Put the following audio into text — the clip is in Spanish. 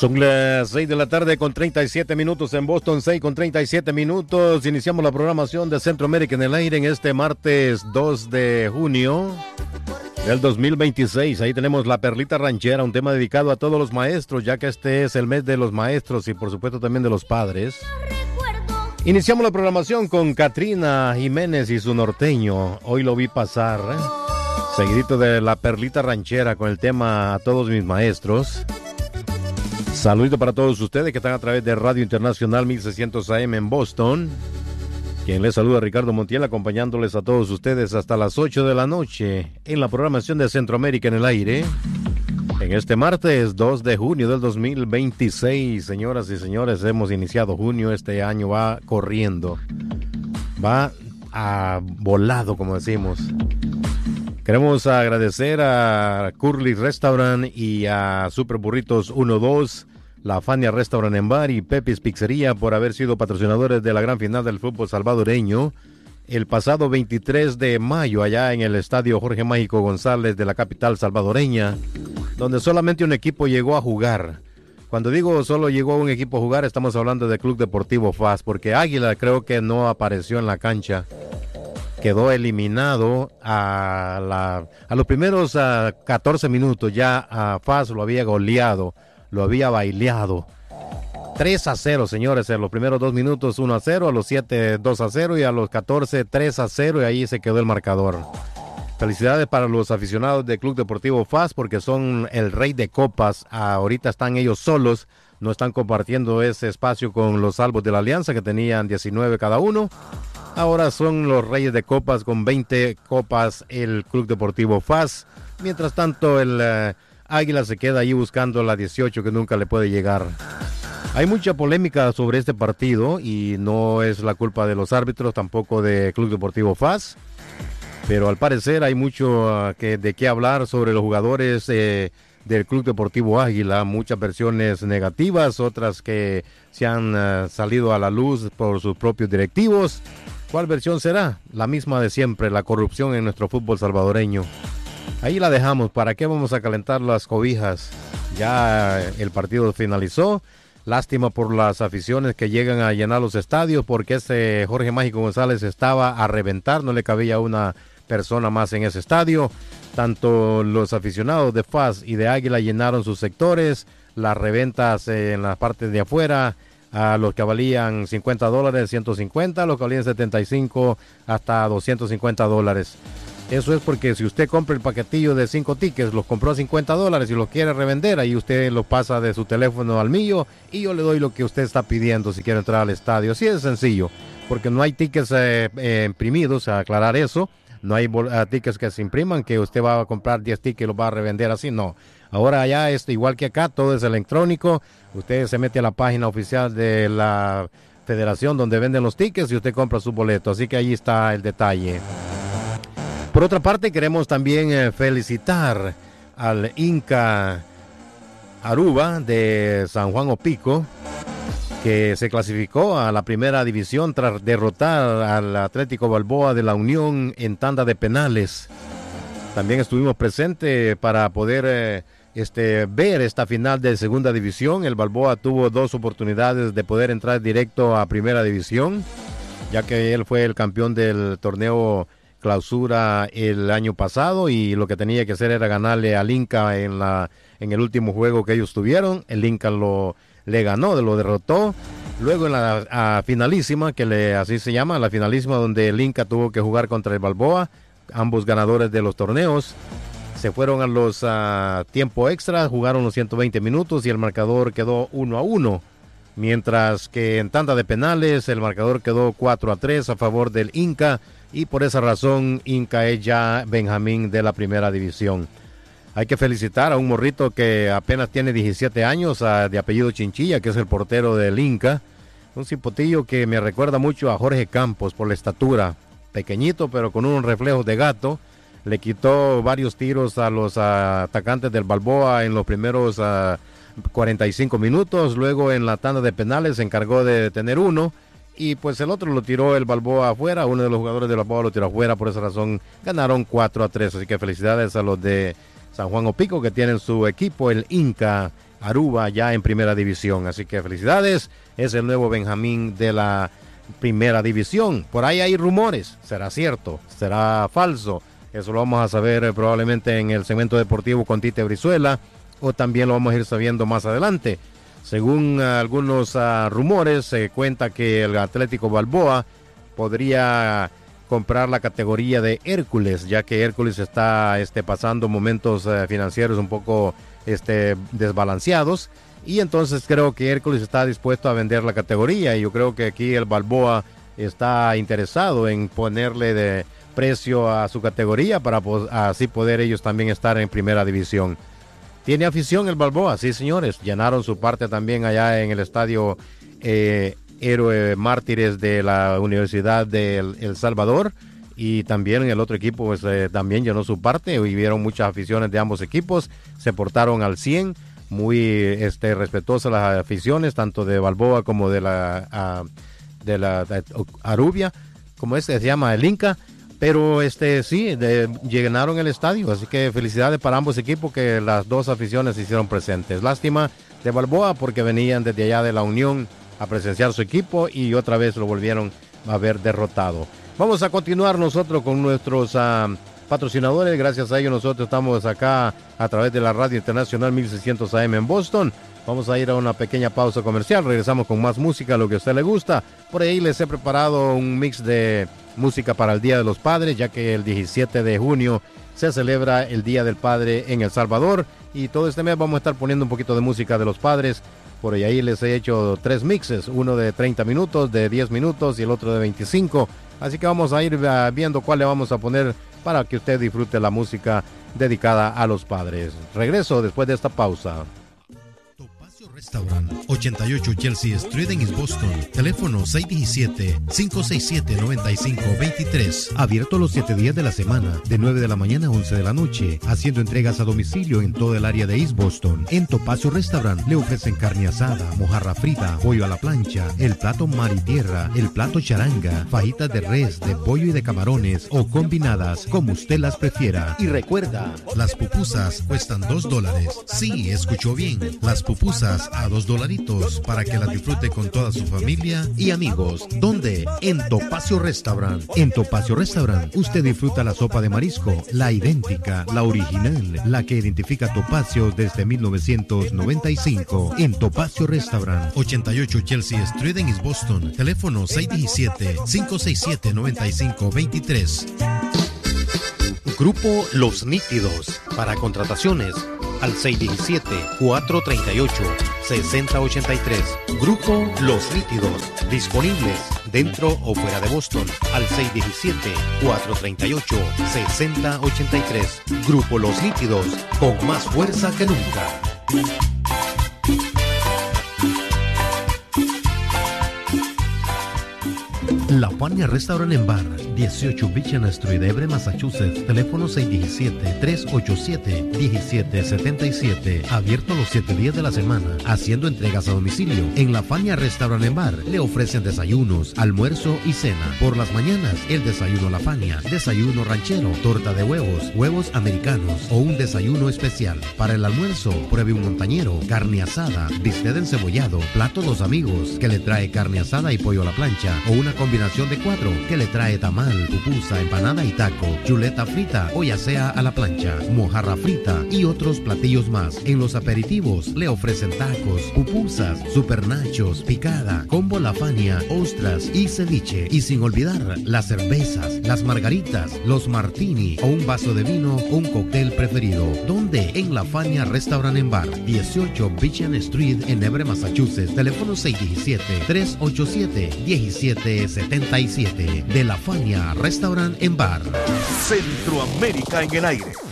Son las 6 de la tarde con 37 minutos en Boston, 6 con 37 minutos. Iniciamos la programación de Centroamérica en el aire en este martes 2 de junio del 2026. Ahí tenemos La Perlita Ranchera, un tema dedicado a todos los maestros, ya que este es el mes de los maestros y por supuesto también de los padres. Iniciamos la programación con Katrina Jiménez y su norteño. Hoy lo vi pasar, seguidito de La Perlita Ranchera con el tema A todos mis maestros. Saludito para todos ustedes que están a través de Radio Internacional 1600 AM en Boston. Quien les saluda, Ricardo Montiel, acompañándoles a todos ustedes hasta las 8 de la noche en la programación de Centroamérica en el aire. En este martes 2 de junio del 2026, señoras y señores, hemos iniciado junio. Este año va corriendo, va a volado, como decimos. Queremos agradecer a Curly Restaurant y a Super Burritos 1-2, la Fania Restaurant en Bar y Pepis Pizzería por haber sido patrocinadores de la gran final del fútbol salvadoreño el pasado 23 de mayo allá en el estadio Jorge Mágico González de la capital salvadoreña, donde solamente un equipo llegó a jugar. Cuando digo solo llegó un equipo a jugar, estamos hablando del Club Deportivo FAS, porque Águila creo que no apareció en la cancha. Quedó eliminado a los primeros 14 minutos. Ya a FAS lo había goleado, lo había baileado. 3-0, señores, en los primeros 2 minutos 1-0, a los 7 2-0 y a los 14 3-0 y ahí se quedó el marcador. Felicidades para los aficionados del Club Deportivo FAS porque son el rey de copas. Ahorita están ellos solos, no están compartiendo ese espacio con los Salvos de la Alianza que tenían 19 cada uno. Ahora son los reyes de copas con 20 copas el Club Deportivo FAS. Mientras tanto el Águila se queda ahí buscando la 18 que nunca le puede llegar. Hay mucha polémica sobre este partido y no es la culpa de los árbitros, tampoco de Club Deportivo FAS. Pero al parecer hay mucho de qué hablar sobre los jugadores del Club Deportivo Águila. Muchas versiones negativas, otras que se han salido a la luz por sus propios directivos. ¿Cuál versión será? La misma de siempre, la corrupción en nuestro fútbol salvadoreño. Ahí la dejamos, ¿para qué vamos a calentar las cobijas? Ya el partido finalizó. Lástima por las aficiones que llegan a llenar los estadios, porque ese Jorge Mágico González estaba a reventar, no le cabía una persona más en ese estadio. Tanto los aficionados de FAS y de Águila llenaron sus sectores, las reventas en las partes de afuera, a los que valían $50, 150, los que valían 75 hasta $250. Eso es porque si usted compra el paquetillo de 5 tickets, los compró a $50 y los quiere revender, ahí usted los pasa de su teléfono al mío y yo le doy lo que usted está pidiendo si quiere entrar al estadio. Así es sencillo, porque no hay tickets imprimidos, a aclarar eso. No hay tickets que se impriman, que usted va a comprar 10 tickets y los va a revender así, no. Ahora ya es igual que acá, todo es electrónico. Usted se mete a la página oficial de la federación donde venden los tickets y usted compra su boleto. Así que ahí está el detalle. Por otra parte, queremos también felicitar al Inca Aruba de San Juan Opico, que se clasificó a la primera división tras derrotar al Atlético Balboa de la Unión en tanda de penales. También estuvimos presentes para poder ver esta final de segunda división. El Balboa tuvo 2 oportunidades de poder entrar directo a primera división, ya que él fue el campeón del torneo clausura el año pasado y lo que tenía que hacer era ganarle al Inca en el último juego que ellos tuvieron. El Inca le ganó, lo derrotó. Luego en la finalísima, así se llama, la finalísima donde el Inca tuvo que jugar contra el Balboa, ambos ganadores de los torneos. Se fueron a los tiempo extra, jugaron los 120 minutos y el marcador quedó 1-1. Mientras que en tanda de penales el marcador quedó 4-3 a favor del Inca y por esa razón Inca es ya Benjamín de la primera división. Hay que felicitar a un morrito que apenas tiene 17 años, de apellido Chinchilla, que es el portero del Inca. Un cipotillo que me recuerda mucho a Jorge Campos por la estatura. Pequeñito, pero con unos reflejos de gato. Le quitó varios tiros a los atacantes del Balboa en los primeros 45 minutos. Luego en la tanda de penales se encargó de detener uno. Y pues el otro lo tiró el Balboa afuera. Uno de los jugadores del Balboa lo tiró afuera. Por esa razón ganaron 4-3. Así que felicidades a los de San Juan Opico que tienen su equipo, el Inca, Aruba ya en primera división. Así que felicidades, es el nuevo Benjamín de la primera división. Por ahí hay rumores, ¿será cierto? ¿Será falso? Eso lo vamos a saber probablemente en el segmento deportivo con Tite Brizuela, o también lo vamos a ir sabiendo más adelante. Según algunos rumores, se cuenta que el Atlético Balboa podría comprar la categoría de Hércules, ya que Hércules está pasando momentos financieros un poco desbalanceados, y entonces creo que Hércules está dispuesto a vender la categoría, y yo creo que aquí el Balboa está interesado en ponerle de precio a su categoría para así poder ellos también estar en primera división. ¿Tiene afición el Balboa? Sí, señores, llenaron su parte también allá en el estadio Héroe Mártires de la Universidad de El Salvador, y también el otro equipo pues, también llenó su parte, y vieron muchas aficiones de ambos equipos, se portaron al 100, muy respetuosas las aficiones, tanto de Balboa como de la Arubia, como se llama el Inca, pero sí, llenaron el estadio, así que felicidades para ambos equipos, que las dos aficiones se hicieron presentes. Lástima de Balboa porque venían desde allá de la Unión a presenciar su equipo y otra vez lo volvieron a ver derrotado. Vamos a continuar nosotros con nuestros patrocinadores. Gracias a ellos nosotros estamos acá a través de la Radio Internacional 1600 AM en Boston. Vamos a ir a una pequeña pausa comercial. Regresamos con más música, lo que a usted le gusta. Por ahí les he preparado un mix de música para el Día de los Padres, ya que el 17 de junio se celebra el Día del Padre en El Salvador. Y todo este mes vamos a estar poniendo un poquito de música de los padres. Por ahí les he hecho 3 mixes, uno de 30 minutos, de 10 minutos y el otro de 25. Así que vamos a ir viendo cuál le vamos a poner para que usted disfrute la música dedicada a los padres. Regreso después de esta pausa. Topacio Restaurant, 88 Chelsea Street en East Boston. Teléfono 617-567-9523. Abierto los 7 días de la semana, de 9 de la mañana a 11 de la noche, haciendo entregas a domicilio en todo el área de East Boston. En Topacio Restaurant le ofrecen carne asada, mojarra frita, pollo a la plancha, el plato mar y tierra, el plato charanga, fajitas de res, de pollo y de camarones, o combinadas, como usted las prefiera. Y recuerda, las pupusas cuestan $2. Sí, escuchó bien, las pupusas a $2 para que las disfrute con toda su familia y amigos. ¿Dónde? En Topacio Restaurant. En Topacio Restaurant usted disfruta la sopa de marisco, la idéntica, la original, la que identifica Topacio desde 1995. En Topacio Restaurant, 88 Chelsea Street en East Boston. Teléfono 617-567-9523. Grupo Los Nítidos. Para contrataciones al 617-438-6083. Grupo Los Nítidos. Disponibles dentro o fuera de Boston al 617-438-6083. Grupo Los Nítidos. Con más fuerza que nunca. La Fania Restaurant and Bar, 18 Beacon Street, Everett, Massachusetts. Teléfono 617-387-1777. Abierto los 7 días de la semana, haciendo entregas a domicilio. En La Fania Restaurant and Bar le ofrecen desayunos, almuerzo y cena. Por las mañanas, el desayuno La Fania, desayuno ranchero, torta de huevos, huevos americanos o un desayuno especial. Para el almuerzo, pruebe un montañero, carne asada, bistec encebollado, plato dos amigos, que le trae carne asada y pollo a la plancha, o una combinación de 4 que le trae tamal, pupusa, empanada y taco, chuleta frita o ya sea a la plancha, mojarra frita y otros platillos más. En los aperitivos le ofrecen tacos, pupusas, supernachos, picada, combo La Fania, ostras y ceviche. Y sin olvidar las cervezas, las margaritas, los martini o un vaso de vino o un cóctel preferido. ¿Dónde? En La Fania Restaurant and Bar, 18 Beacon Street en Everett, Massachusetts. Teléfono 617-387-1777. De La Fania Restaurant and Bar. Centroamérica en el aire.